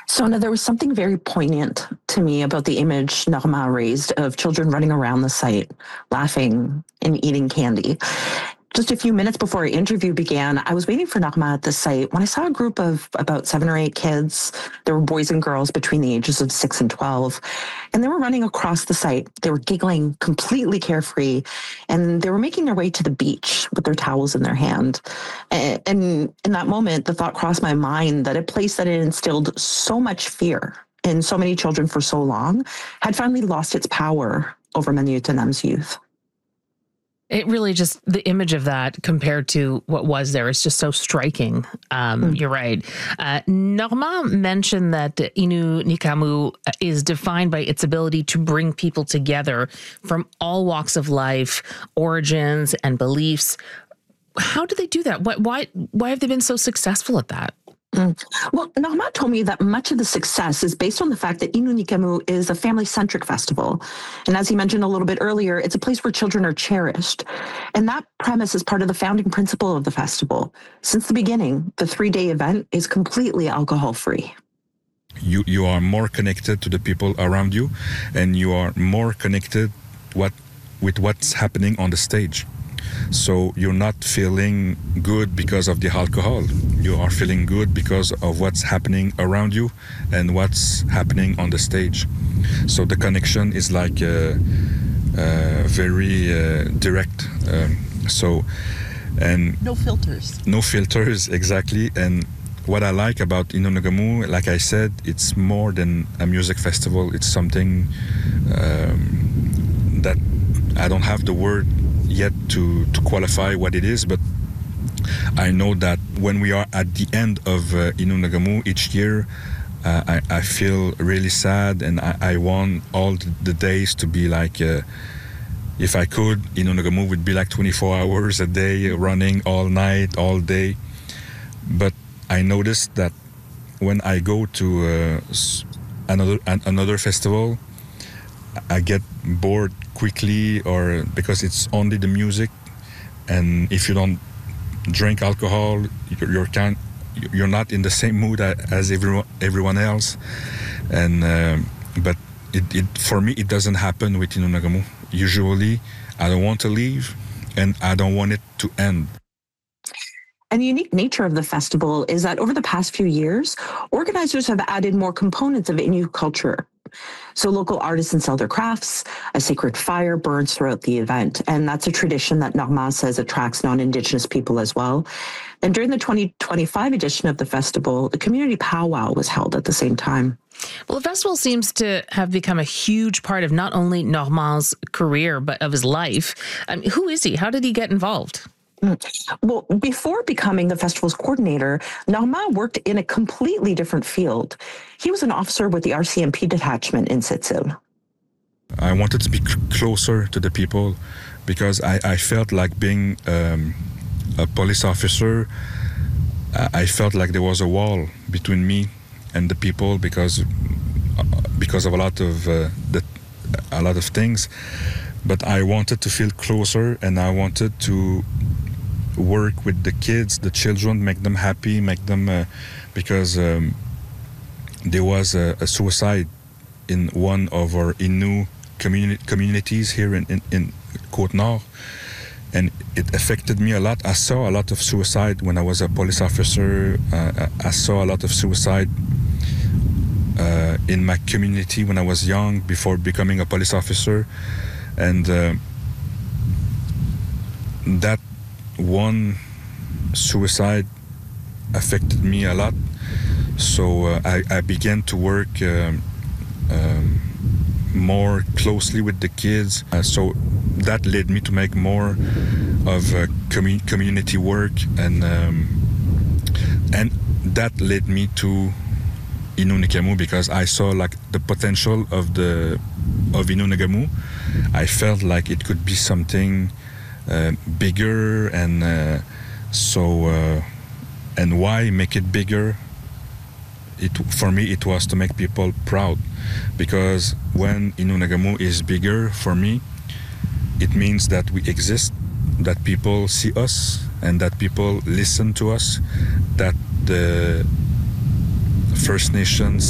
So, Anna, there was something very poignant to me about the image Normand raised of children running around the site, laughing and eating candy. Just a few minutes before our interview began, I was waiting for Normand at the site when I saw a group of about 7 or 8 kids. There were boys and girls between the ages of 6 and 12, and they were running across the site. They were giggling, completely carefree, and they were making their way to the beach with their towels in their hand. And in that moment, the thought crossed my mind that a place that had instilled so much fear in so many children for so long had finally lost its power over Manioutenam's youth. It really just, the image of that compared to what was there is just so striking. You're right. Normand mentioned that Innu Nikamu is defined by its ability to bring people together from all walks of life, origins, and beliefs. How do they do that? Why have they been so successful at that? Well, Normand told me that much of the success is based on the fact that Innu Nikamu is a family-centric festival. And as he mentioned a little bit earlier, it's a place where children are cherished. And that premise is part of the founding principle of the festival. Since the beginning, the 3-day event is completely alcohol-free. You are more connected to the people around you, and you are more connected with what's happening on the stage. So you're not feeling good because of the alcohol. You are feeling good because of what's happening around you and what's happening on the stage. So the connection is like very direct. And no filters. No filters, exactly. And what I like about Innu Nikamu, like I said, it's more than a music festival. It's something that I don't have the word yet to qualify what it is, but I know that when we are at the end of Innu Nikamu each year, I feel really sad, and I want all the days to be like, if I could, Innu Nikamu would be like 24 hours a day, running all night, all day. But I noticed that when I go to another festival, I get bored quickly, or because it's only the music, and if you don't drink alcohol, you're not in the same mood as everyone else. And but it for me, it doesn't happen with Innu Nikamu. Usually, I don't want to leave, and I don't want it to end. And the unique nature of the festival is that over the past few years, organizers have added more components of Innu culture. So local artisans sell their crafts, a sacred fire burns throughout the event, and that's a tradition that Normand says attracts non-Indigenous people as well. And during the 2025 edition of the festival, the community powwow was held at the same time. Well, the festival seems to have become a huge part of not only Normand's career, but of his life. Who is he? How did he get involved? Well, before becoming the festival's coordinator, Normand worked in a completely different field. He was an officer with the RCMP detachment in Sept-Îles. I wanted to be closer to the people because I felt like being a police officer, I felt like there was a wall between me and the people because of a lot of things. But I wanted to feel closer, and I wanted to work with the kids, the children, make them happy, make them because there was a suicide in one of our Innu communities here in Côte-Nord, and it affected me a lot. I saw a lot of suicide when I was a police officer. I saw a lot of suicide in my community when I was young, before becoming a police officer, and that one suicide affected me a lot. So I began to work more closely with the kids. So that led me to make more of community work, and that led me to Innu Nikamu, because I saw like the potential of Innu Nikamu. I felt like it could be something bigger, and and why make it bigger? For me, it was to make people proud, because when Innu Nikamu is bigger, for me, it means that we exist, that people see us, and that people listen to us, that the First Nations